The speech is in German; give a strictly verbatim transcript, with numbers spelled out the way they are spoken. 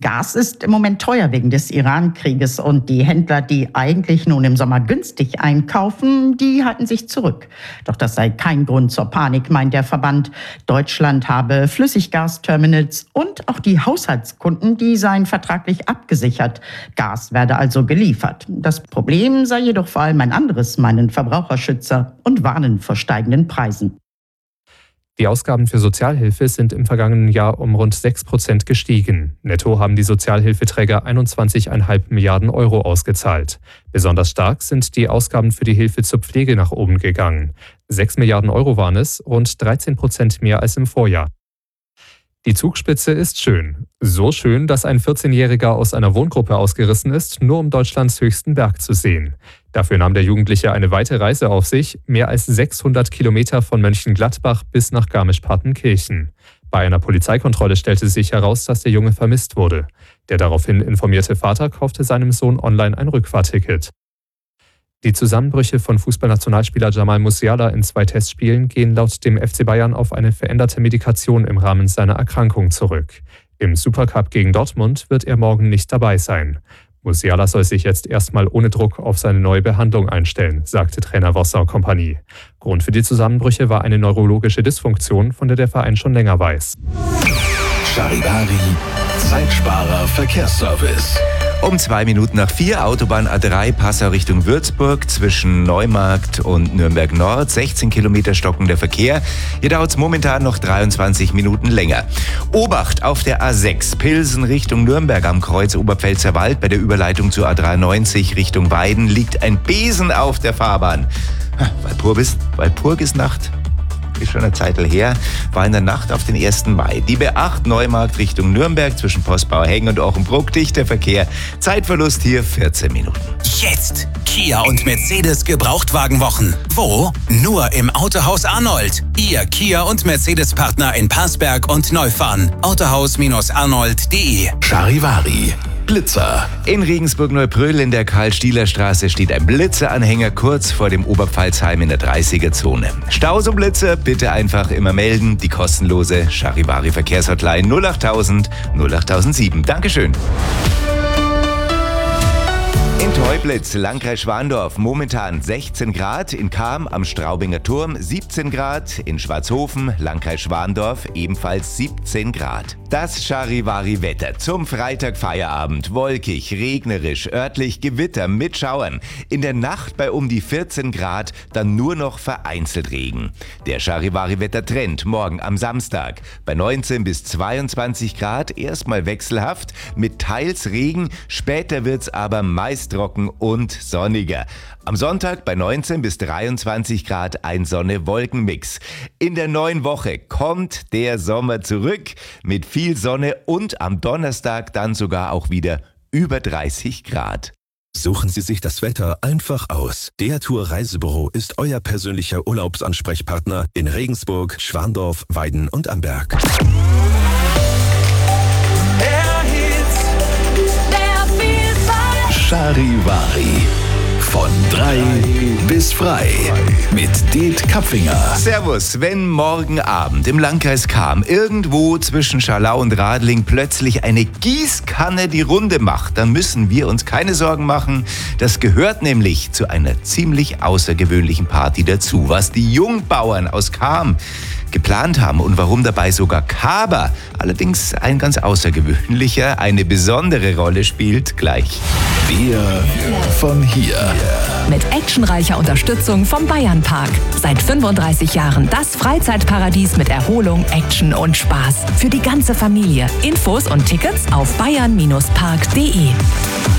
Gas ist im Moment teuer wegen des Iran-Krieges und die Händler, die eigentlich nun im Sommer günstig einkaufen, die halten sich zurück. Doch das sei kein Grund zur Panik, meint der Verband. Deutschland habe Flüssiggasterminals und auch die Haushaltskunden, die seien vertraglich abgesichert. Gas werde also geliefert. Das Problem sei jedoch vor allem ein anderes, meinen Verbraucherschützer, und warnen vor steigenden Preisen. Die Ausgaben für Sozialhilfe sind im vergangenen Jahr um rund sechs Prozent gestiegen. Netto haben die Sozialhilfeträger einundzwanzig Komma fünf Milliarden Euro ausgezahlt. Besonders stark sind die Ausgaben für die Hilfe zur Pflege nach oben gegangen. sechs Milliarden Euro waren es, rund dreizehn Prozent mehr als im Vorjahr. Die Zugspitze ist schön. So schön, dass ein vierzehnjähriger aus einer Wohngruppe ausgerissen ist, nur um Deutschlands höchsten Berg zu sehen. Dafür nahm der Jugendliche eine weite Reise auf sich, mehr als sechshundert Kilometer von Mönchengladbach bis nach Garmisch-Partenkirchen. Bei einer Polizeikontrolle stellte sich heraus, dass der Junge vermisst wurde. Der daraufhin informierte Vater kaufte seinem Sohn online ein Rückfahrticket. Die Zusammenbrüche von Fußballnationalspieler Jamal Musiala in zwei Testspielen gehen laut dem F C Bayern auf eine veränderte Medikation im Rahmen seiner Erkrankung zurück. Im Supercup gegen Dortmund wird er morgen nicht dabei sein. Musiala soll sich jetzt erstmal ohne Druck auf seine neue Behandlung einstellen, sagte Trainer Vincent Kompany. Grund für die Zusammenbrüche war eine neurologische Dysfunktion, von der der Verein schon länger weiß. Charivari, Zeitsparer Verkehrsservice. Um zwei Minuten nach vier, Autobahn A drei, Passau Richtung Würzburg, zwischen Neumarkt und Nürnberg Nord, sechzehn Kilometer stockender Verkehr. Hier dauert es momentan noch dreiundzwanzig Minuten länger. Obacht auf der A sechs, Pilsen Richtung Nürnberg am Kreuz Oberpfälzer Wald. Bei der Überleitung zur A dreiundneunzig Richtung Weiden liegt ein Besen auf der Fahrbahn. Walpurgis, Walpurgisnacht. Ist schon eine Zeit her, war in der Nacht auf den ersten Mai. Die B acht Neumarkt Richtung Nürnberg zwischen Postbauer Hengen und Ochenbruck, dichter Verkehr. Zeitverlust hier vierzehn Minuten. Jetzt Kia und Mercedes Gebrauchtwagenwochen. Wo? Nur im Autohaus Arnold. Ihr Kia und Mercedes Partner in Passberg und Neufahren. autohaus arnold punkt de. Charivari. Blitzer. In Regensburg-Neubrüll in der Karl-Stieler-Straße steht ein Blitzeranhänger kurz vor dem Oberpfalzheim in der dreißiger-Zone. Staus und Blitzer bitte einfach immer melden. Die kostenlose Charivari-Verkehrshotline null achttausend null achttausendsieben. Dankeschön. In Teublitz, Landkreis Schwandorf, momentan sechzehn Grad, in Cham am Straubinger Turm siebzehn Grad, in Schwarzhofen, Landkreis Schwandorf, ebenfalls siebzehn Grad. Das Charivari-Wetter zum Freitagfeierabend. Wolkig, regnerisch, örtlich Gewitter mit Schauern. In der Nacht bei um die vierzehn Grad, dann nur noch vereinzelt Regen. Der Charivari-Wetter-Trend morgen am Samstag. Bei neunzehn bis zweiundzwanzig Grad, erstmal wechselhaft, mit teils Regen, später wird's aber meist trocken und sonniger. Am Sonntag bei neunzehn bis dreiundzwanzig Grad ein Sonne-Wolken-Mix. In der neuen Woche kommt der Sommer zurück mit viel Sonne und am Donnerstag dann sogar auch wieder über dreißig Grad. Suchen Sie sich das Wetter einfach aus. Der Tour Reisebüro ist euer persönlicher Urlaubsansprechpartner in Regensburg, Schwandorf, Weiden und Amberg. Charivari. Von drei bis frei mit Det Kapfinger. Servus, wenn morgen Abend im Landkreis Cham irgendwo zwischen Scharlau und Radling plötzlich eine Gießkanne die Runde macht, dann müssen wir uns keine Sorgen machen. Das gehört nämlich zu einer ziemlich außergewöhnlichen Party dazu. Was die Jungbauern aus Cham geplant haben und warum dabei sogar Kaber, allerdings ein ganz außergewöhnlicher, eine besondere Rolle spielt, gleich. Wir von hier. Mit actionreicher Unterstützung vom Bayernpark. Seit fünfunddreißig Jahren das Freizeitparadies mit Erholung, Action und Spaß. Für die ganze Familie. Infos und Tickets auf bayern Bindestrich park punkt de.